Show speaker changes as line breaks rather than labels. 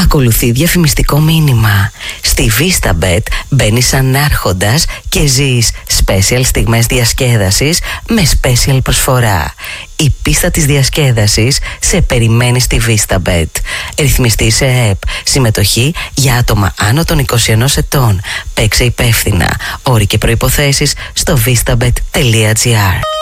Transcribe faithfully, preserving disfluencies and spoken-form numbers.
Ακολουθεί διαφημιστικό μήνυμα. Στη VistaBet μπαίνεις σαν άρχοντας και ζεις special στιγμές διασκέδασης με special προσφορά. Η πίστα της διασκέδασης σε περιμένει στη VistaBet. Ρυθμιστή σε ΕΕΠ. Συμμετοχή για άτομα άνω των είκοσι ενός ετών. Παίξε υπεύθυνα. Όροι και προϋποθέσεις στο vistabet τελεία gr.